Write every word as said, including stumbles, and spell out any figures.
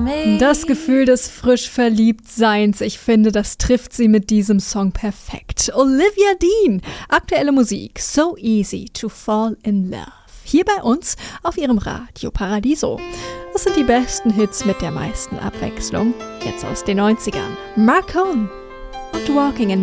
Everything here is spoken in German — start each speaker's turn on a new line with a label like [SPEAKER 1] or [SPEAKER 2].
[SPEAKER 1] Das Gefühl des frisch Verliebtseins, ich finde, das trifft sie mit diesem Song perfekt. Olivia Dean, aktuelle Musik, So Easy to Fall in Love. Hier bei uns auf ihrem Radio Paradiso. Das sind die besten Hits mit der meisten Abwechslung. Jetzt aus den neunzigern. Mark Cohn und Walking in